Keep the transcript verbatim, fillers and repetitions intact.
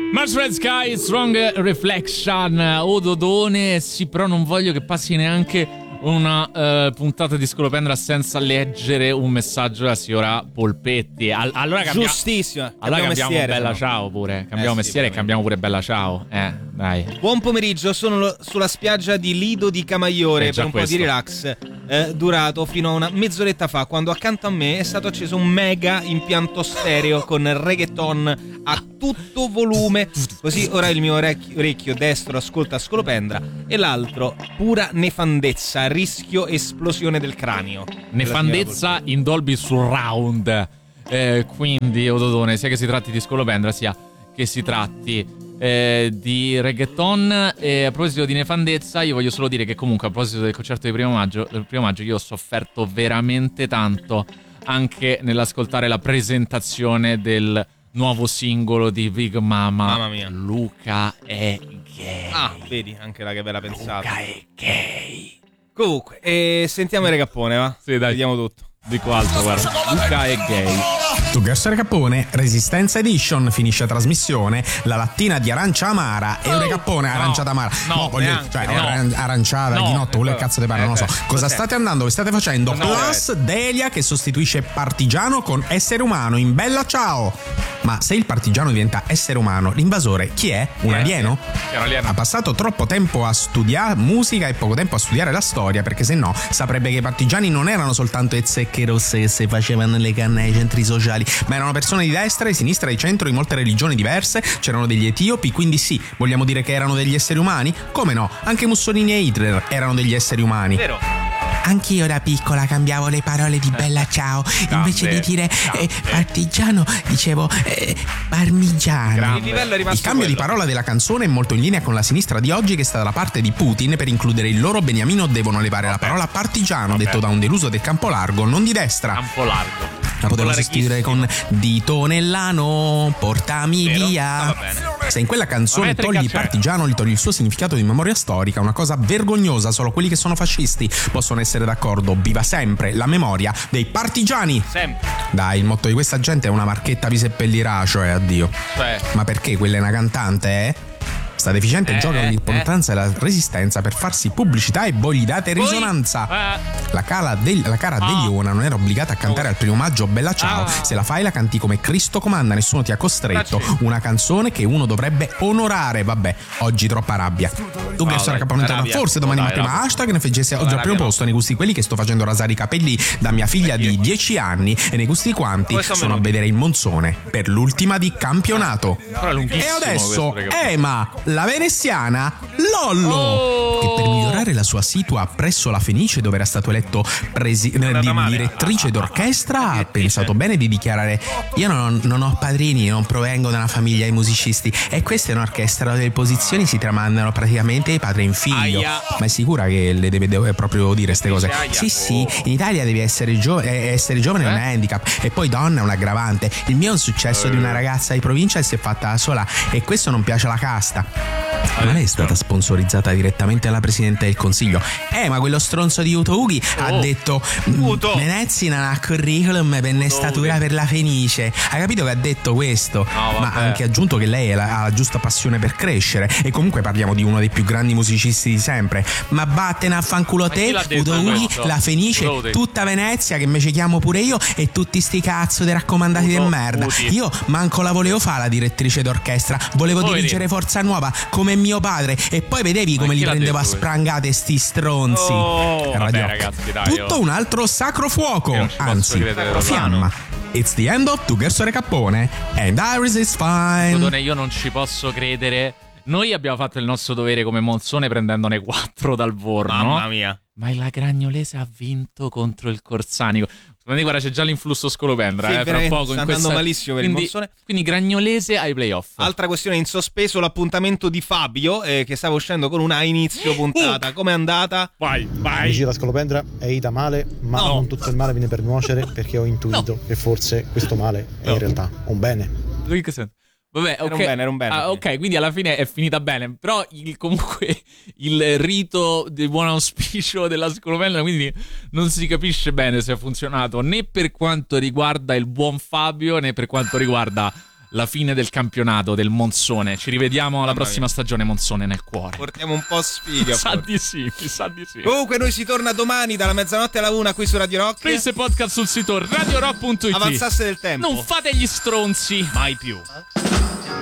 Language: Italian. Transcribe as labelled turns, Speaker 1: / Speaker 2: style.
Speaker 1: Mars Red Sky, Strong Reflection. Ododone, sì, però non voglio che passi neanche una uh, puntata di Scolopendra senza leggere un messaggio della signora Polpetti. All- allora cambiamo.
Speaker 2: Giustissimo.
Speaker 1: Allora cambiamo
Speaker 2: mestiere,
Speaker 1: Bella
Speaker 2: no?
Speaker 1: Ciao pure. Cambiamo
Speaker 2: Eh,
Speaker 1: mestiere
Speaker 2: sì,
Speaker 1: e cambiamo pure Bella Ciao. Eh, dai.
Speaker 2: Buon pomeriggio, sono lo- sulla spiaggia di Lido di Camaiore
Speaker 1: Eh,
Speaker 2: per
Speaker 1: già
Speaker 2: un
Speaker 1: questo.
Speaker 2: po' di relax, eh, durato fino a una mezz'oretta fa, quando accanto a me è stato acceso un mega impianto stereo con reggaeton a tutto volume. Così ora il mio orecchio, orecchio destro ascolta Scolopendra e l'altro pura nefandezza, rischio esplosione del cranio.
Speaker 1: Nefandezza in Dolby Surround. Eh, quindi, Ododone, sia che si tratti di Scolopendra sia che si tratti eh, di reggaeton. E a proposito di nefandezza, io voglio solo dire che comunque a proposito del concerto di primo maggio, del primo maggio io ho sofferto veramente tanto anche nell'ascoltare la presentazione del nuovo singolo di Big Mama.
Speaker 2: Mamma mia.
Speaker 1: Luca è gay.
Speaker 2: Ah, vedi, anche là che bella pensata.
Speaker 1: Luca è gay.
Speaker 2: Comunque, eh, sentiamo il regappone, va?
Speaker 1: Sì, dai.
Speaker 2: Vediamo tutto.
Speaker 1: Dico altro, guarda. Luca è gay.
Speaker 3: Tu Gerso Recappone, Resistenza Edition, finisce trasmissione, la lattina di arancia amara e un recappone aranciata amara.
Speaker 1: no,
Speaker 3: No, voglio
Speaker 2: neanche,
Speaker 3: cioè,
Speaker 2: no.
Speaker 3: aran- aranciata,
Speaker 1: No,
Speaker 3: ghinotto, quello che cazzo te parla, non lo so.
Speaker 2: eh,
Speaker 3: Cosa
Speaker 2: cos'è?
Speaker 3: state andando? Che state facendo?
Speaker 2: No,
Speaker 3: Plus Delia che sostituisce partigiano con essere umano in Bella Ciao. Ma se il partigiano diventa essere umano, l'invasore chi è? Un
Speaker 2: Eh,
Speaker 3: alieno?
Speaker 1: È un alieno.
Speaker 3: Ha passato troppo tempo a studiare musica e poco tempo a studiare la storia, perché se no saprebbe che i partigiani non erano soltanto le zecche rosse che si facevano le canne ai centri sociali, ma erano persone di destra, di sinistra, di centro, di molte religioni diverse. C'erano degli etiopi, quindi sì, vogliamo dire che erano degli esseri umani? Come no? Anche Mussolini e Hitler erano degli esseri umani.
Speaker 2: Vero?
Speaker 3: Anch'io da piccola cambiavo le parole di Bella Ciao, invece di dire eh, partigiano dicevo eh, parmigiano.
Speaker 2: Il livello è rimasto
Speaker 3: Il cambio di
Speaker 2: quello.
Speaker 3: parola della canzone è molto in linea con la sinistra di oggi, che sta dalla parte di Putin. Per includere il loro beniamino devono levare la parola partigiano, detto da un deluso del campo largo, non di destra.
Speaker 1: Campo largo.
Speaker 3: La potevo sostituire con di tonellano, portami
Speaker 2: Vero?
Speaker 3: via.
Speaker 2: Ah, va bene.
Speaker 3: Se in quella canzone
Speaker 1: Ma metrica
Speaker 3: togli il
Speaker 1: c'è.
Speaker 3: partigiano, gli togli il suo significato di memoria storica, una cosa vergognosa. Solo quelli che sono fascisti possono essere d'accordo. Viva sempre la memoria dei partigiani.
Speaker 2: Sempre.
Speaker 3: Dai, il motto di questa gente è una marchetta vi seppellirà, cioè addio.
Speaker 1: Cioè,
Speaker 3: Ma perché quella è una cantante, eh? Sta deficiente
Speaker 1: Eh,
Speaker 3: gioca
Speaker 1: eh,
Speaker 3: l'importanza della resistenza per farsi pubblicità e voi gli date
Speaker 1: Poi-
Speaker 3: risonanza.
Speaker 1: eh.
Speaker 3: La cara, del, la cara De Liona non era obbligata a cantare al primo maggio Bella Ciao.
Speaker 1: Ah.
Speaker 3: Se la fai la canti come Cristo comanda, nessuno ti ha costretto.
Speaker 2: Ah, sì.
Speaker 3: Una canzone che uno dovrebbe onorare. Vabbè, oggi troppa rabbia. Tu che
Speaker 1: dai,
Speaker 3: sarà caponetto,
Speaker 2: rabbia.
Speaker 3: forse domani
Speaker 1: No, dai,
Speaker 3: mattina
Speaker 1: rabbia.
Speaker 3: hashtag ne facesse oggi al
Speaker 2: rabbia
Speaker 3: primo
Speaker 2: no.
Speaker 3: posto nei gusti quelli che sto facendo rasare i capelli da mia figlia di dieci anni e nei gusti quanti
Speaker 2: Come sono
Speaker 3: sono a
Speaker 2: venuti?
Speaker 3: vedere il Monzone per l'ultima di campionato.
Speaker 1: Però è lunghissimo
Speaker 3: E adesso
Speaker 1: questo, raga.
Speaker 3: Ema, la veneziana Lollo,
Speaker 1: Oh!
Speaker 3: che per migliorare la sua situa presso la Fenice, dove era stato eletto presi- eh,
Speaker 2: andata
Speaker 3: di-
Speaker 2: male.
Speaker 3: direttrice d'orchestra, ha pensato bene di dichiarare: io non, non ho padrini, non provengo da una famiglia di musicisti e questa è un'orchestra dove le posizioni si tramandano praticamente di padre in figlio.
Speaker 2: Aia.
Speaker 3: Ma è sicura che le deve, deve proprio dire queste cose?
Speaker 2: Aia.
Speaker 3: Sì, sì, in Italia devi essere, gio- eh, essere giovane è un handicap e poi donna è un aggravante. Il mio è un successo di una ragazza di provincia e si è fatta da sola e questo non piace alla casta. Ma lei è stata sponsorizzata direttamente dalla Presidente del Consiglio. Eh, ma quello stronzo di Uto Ughi ha
Speaker 1: Oh.
Speaker 3: detto
Speaker 2: Uto.
Speaker 3: Venezia non ha curriculum per nestatura
Speaker 2: Ughi.
Speaker 3: per la Fenice. Hai capito che ha detto questo?
Speaker 1: No,
Speaker 3: Ma
Speaker 1: vabbè.
Speaker 3: ha anche aggiunto che lei è la- ha la giusta passione per crescere. E comunque parliamo di uno dei più grandi musicisti di sempre. Ma vattene a fanculo
Speaker 1: Ma chi
Speaker 3: te,
Speaker 1: l'ha detto
Speaker 3: Uto Ughi,
Speaker 1: questo?
Speaker 3: la Fenice,
Speaker 1: Uto Ughi.
Speaker 3: tutta Venezia, che me ci chiamo pure io, e tutti sti cazzo dei raccomandati
Speaker 1: Uto
Speaker 3: di merda.
Speaker 1: Ughi.
Speaker 3: Io manco la volevo fare la direttrice d'orchestra, volevo
Speaker 1: Poveri.
Speaker 3: dirigere Forza Nuova come mio padre e poi vedevi come
Speaker 1: chi
Speaker 3: li
Speaker 1: l'ha
Speaker 3: prendevo a
Speaker 1: detto questo?
Speaker 3: sprangate sti stronzi.
Speaker 2: Oh,
Speaker 3: Era
Speaker 1: vabbè,
Speaker 3: Dio.
Speaker 1: ragazzi, dai,
Speaker 3: Tutto
Speaker 1: oh.
Speaker 3: un altro sacro fuoco,
Speaker 1: Io non ci posso
Speaker 3: anzi,
Speaker 1: credere,
Speaker 3: fiamma. It's the end of Tugerso Recappone and Iris is fine.
Speaker 1: Odone, io non ci posso credere. Noi abbiamo fatto il nostro dovere come Monzone prendendone quattro dal Vorno.
Speaker 2: Mamma mia.
Speaker 1: Ma la Gragnolese ha vinto contro il Corsanico. Guarda, c'è già l'influsso Scolopendra.
Speaker 2: Sì,
Speaker 1: eh, tra
Speaker 2: veramente,
Speaker 1: poco
Speaker 2: sta
Speaker 1: in
Speaker 2: andando
Speaker 1: questa...
Speaker 2: malissimo per il
Speaker 1: quindi,
Speaker 2: Monzone.
Speaker 1: Quindi Gragnolese ai playoff.
Speaker 2: Altra questione in sospeso, l'appuntamento di Fabio eh, che stava uscendo con una a inizio puntata. Com'è andata?
Speaker 1: Vai, vai.
Speaker 4: Amici della Scolopendra, è ida male, ma
Speaker 2: No.
Speaker 4: non tutto il male viene per nuocere, perché ho intuito che forse questo male è in realtà un bene.
Speaker 1: Lui che sente? Vabbè, ok.
Speaker 2: Era un bene, era un bene.
Speaker 1: Ah, ok, quindi alla fine è finita bene. Però il, comunque il rito di buon auspicio della Scolopendra, quindi non si capisce bene se ha funzionato né per quanto riguarda il buon Fabio né per quanto riguarda la fine del campionato del Monzone. Ci rivediamo alla
Speaker 2: Mamma
Speaker 1: prossima
Speaker 2: mia.
Speaker 1: stagione Monzone nel cuore.
Speaker 2: Portiamo un po' sfiga.
Speaker 1: Mi sa
Speaker 2: forse.
Speaker 1: di sì, mi sa di sì.
Speaker 2: Comunque noi si torna domani dalla mezzanotte alla una qui su Radio Rock.
Speaker 1: Prince podcast sul sito radio rock punto it.
Speaker 2: Avanzasse del tempo.
Speaker 1: Non fate gli stronzi.
Speaker 2: Mai più.